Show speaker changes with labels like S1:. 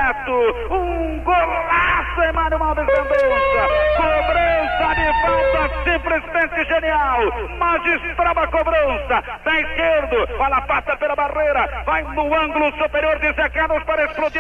S1: Neto. Um golaço, Emmanuel Alves Mendonça. Cobrança de falta simplesmente genial. Magistral a cobrança. Da esquerdo, bola passa pela barreira. Vai no ângulo superior de Zé Carlos para explodir.